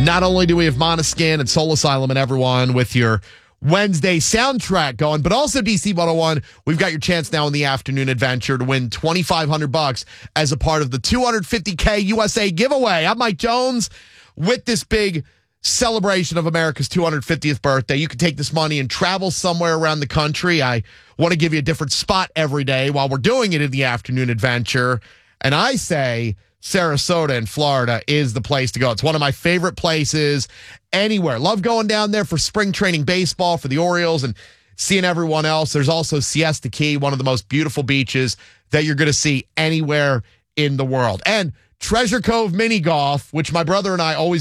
Not only do we have Monoskin and Soul Asylum and everyone with your Wednesday soundtrack going, but also DC 101, we've got your chance now in the afternoon adventure to win $2,500 as a part of the $250K USA giveaway. I'm Mike Jones with this big celebration of America's 250th birthday. You can take this money and travel somewhere around the country. I want to give you a different spot every day while we're doing it in the afternoon adventure. And I say Sarasota in Florida is the place to go. It's one of my favorite places anywhere. Love going down there for spring training baseball for the Orioles and seeing everyone else. There's also Siesta Key, one of the most beautiful beaches that you're going to see anywhere in the world. And Treasure Cove Mini Golf, which my brother and I always